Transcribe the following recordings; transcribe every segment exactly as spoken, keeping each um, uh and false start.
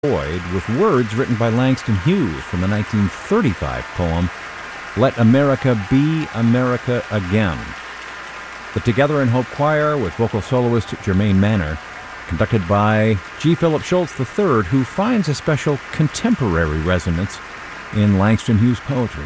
Boyd with words written by Langston Hughes from the nineteen thirty-five poem, Let America Be America Again. The Together in Hope Choir with vocal soloist Jermaine Manner, conducted by G. Philip Schultz the third, who finds a special contemporary resonance in Langston Hughes' poetry.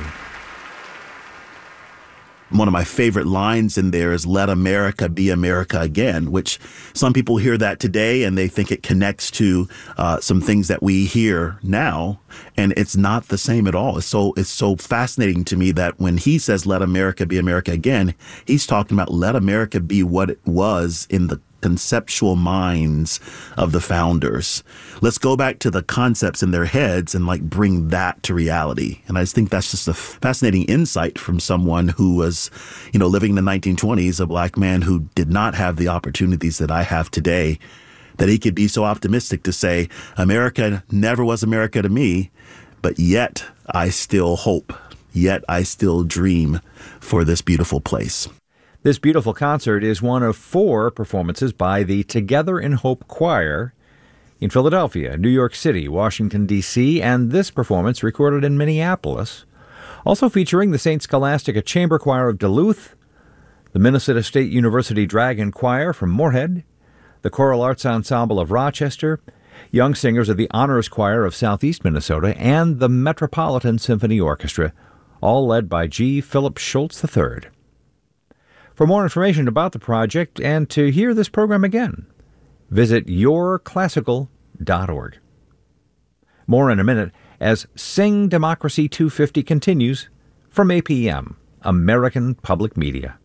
One of my favorite lines in there is, let America be America again, which some people hear that today and they think it connects to uh, some things that we hear now. And it's not the same at all. It's so it's so fascinating to me that when he says, let America be America again, he's talking about let America be what it was in the conceptual minds of the founders. Let's go back to the concepts in their heads and like bring that to reality. And I just think that's just a fascinating insight from someone who was, you know, living in the nineteen twenties, a black man who did not have the opportunities that I have today, that he could be so optimistic to say, America never was America to me, but yet I still hope, yet I still dream for this beautiful place. This beautiful concert is one of four performances by the Together in Hope Choir in Philadelphia, New York City, Washington, D C, and this performance recorded in Minneapolis, also featuring the Saint Scholastica Chamber Choir of Duluth, the Minnesota State University Dragon Choir from Moorhead, the Choral Arts Ensemble of Rochester, young singers of the Honors Choir of Southeast Minnesota, and the Metropolitan Symphony Orchestra, all led by G. Philip Schultz the third. For more information about the project and to hear this program again, visit your classical dot org. More in a minute as Sing Democracy two fifty continues from A P M, American Public Media.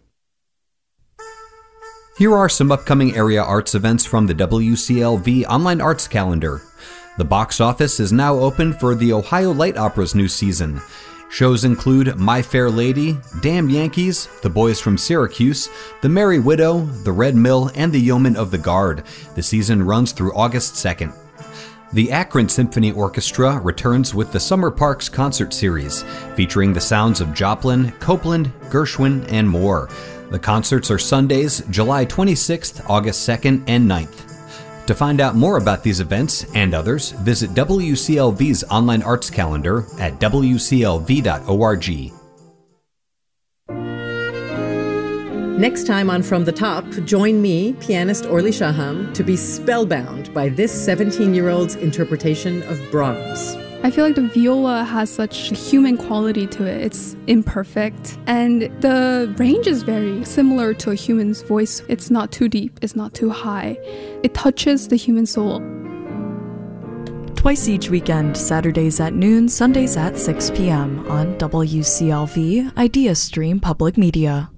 Here are some upcoming area arts events from the W C L V Online Arts Calendar. The box office is now open for the Ohio Light Opera's new season. Shows include My Fair Lady, Damn Yankees, The Boys from Syracuse, The Merry Widow, The Red Mill, and The Yeomen of the Guard. The season runs through August second. The Akron Symphony Orchestra returns with the Summer Parks Concert Series, featuring the sounds of Joplin, Copeland, Gershwin, and more. The concerts are Sundays, July twenty-sixth, August second, and ninth. To find out more about these events and others, visit W C L V's online arts calendar at W C L V dot org. Next time on From the Top, join me, pianist Orly Shaham, to be spellbound by this seventeen-year-old's interpretation of Brahms. I feel like the viola has such a human quality to it. It's imperfect. And the range is very similar to a human's voice. It's not too deep. It's not too high. It touches the human soul. Twice each weekend, Saturdays at noon, Sundays at six p.m. on W C L V Idea Stream Public Media.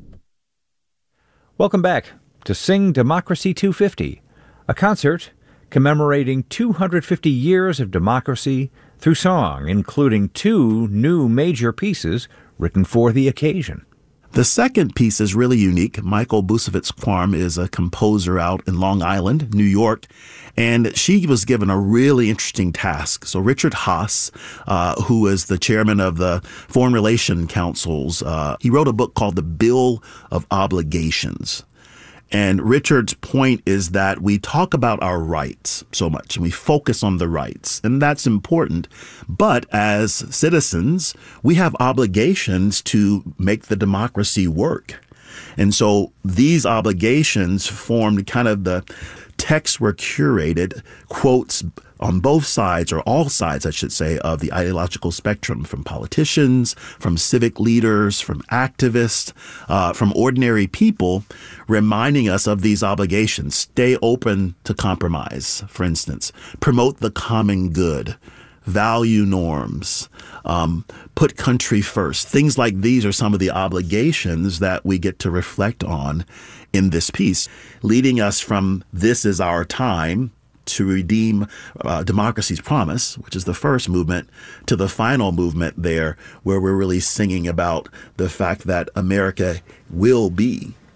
Welcome back to Sing Democracy two fifty, a concert commemorating two hundred fifty years of democracy through song, including two new major pieces written for the occasion. The second piece is really unique. Michael Busevitz-Quarm is a composer out in Long Island, New York, and she was given a really interesting task. So Richard Haass, uh, who is the chairman of the Foreign Relations Councils, uh, he wrote a book called The Bill of Obligations. And Richard's point is that we talk about our rights so much and we focus on the rights, and that's important. But as citizens, we have obligations to make the democracy work. And so these obligations formed kind of the texts were curated, quotes on both sides, or all sides, I should say, of the ideological spectrum, from politicians, from civic leaders, from activists, uh, from ordinary people, reminding us of these obligations. Stay open to compromise, for instance. Promote the common good. Value norms. Um, put country first. Things like these are some of the obligations that we get to reflect on in this piece, leading us from this is our time to redeem uh, democracy's promise, which is the first movement, to the final movement there, where we're really singing about the fact that America will be